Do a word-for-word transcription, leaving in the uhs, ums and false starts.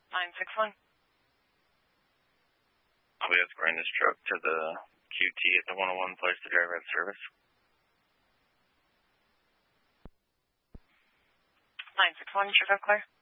nine six one. I'll be escorting this truck to the Q T at the one oh one place to drive out of service. nine six one, should have clear.